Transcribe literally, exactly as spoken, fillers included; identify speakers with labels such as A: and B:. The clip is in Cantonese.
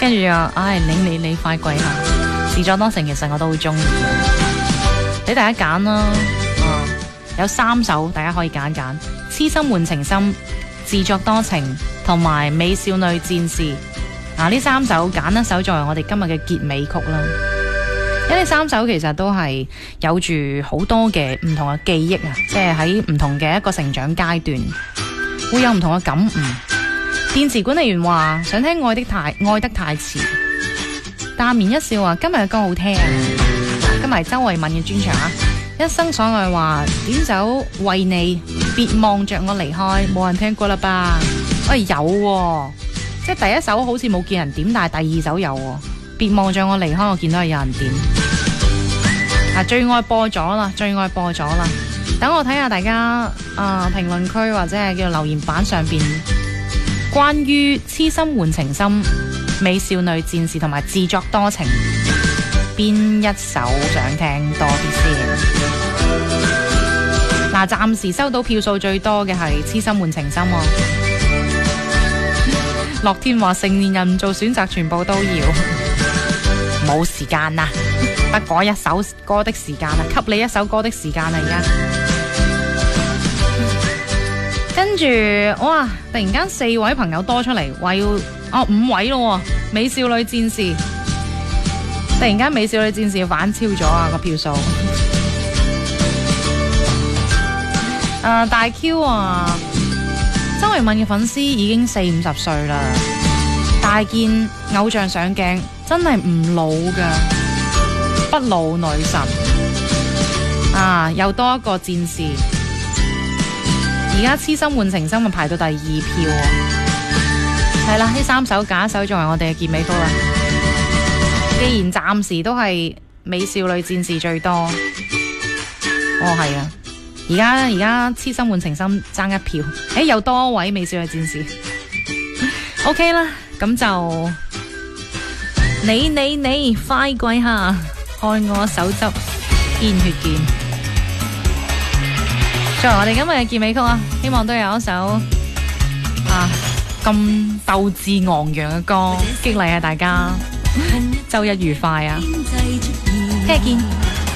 A: 跟住又唉，你你你快跪下，自作多情其實我都好中意，俾大家揀啦。嗯，有三首大家可以揀揀，痴心換情深、自作多情同埋美少女戰士。嗱，呢三首揀一首作為我哋今日嘅結尾曲啦。因為呢三首其實都係有住好多嘅唔同嘅記憶啊，即係喺唔同嘅一個成長階段會有唔同嘅感悟。電池管理員話想聽愛的太愛得太遲，淡然一笑話今日嘅歌好聽。今日係周慧敏嘅專場啊！一生所愛話點走為你，別望着我離開，冇人聽過啦吧？喂，有喎，即係第一首好似冇見人點，但係第二首有喎。別望着我離開，我見到係有人點。啊，最愛播咗啦，最愛播咗啦。等我睇下大家啊評論區或者係叫留言板上邊關於痴心換情深、美少女戰士同埋自作多情邊一首想聽多啲先。嗱，暫時收到票數最多嘅係痴心換情深喎。樂天話成年人唔做選擇全部都要，冇時間啦，得嗰一首歌的時間啦，給你一首歌的時間啦而家。跟住哇，突然間四位朋友多出嚟，話要哦五位咯，美少女戰士。突然間美少女戰士反超咗啊個票數。誒、呃、大 Q 啊，周慧敏嘅粉絲已經四五十歲啦，大見偶像上鏡真係唔老噶，不老女神啊，又多一個戰士。而家痴心換情深就排到第二票，係啦，呢三首揀一首作為我哋嘅結尾曲啦。既然暫時都係美少女戰士最多，哦係啊，而家而家痴心換情深爭一票，誒又多位美少女戰士，OK 啦，咁就你你你快跪下，看我手執鮮血劍。作為我哋今日嘅結尾曲啊，希望都有一首啊咁鬥志昂揚嘅歌，激勵下大家，周一愉快啊！聽日見。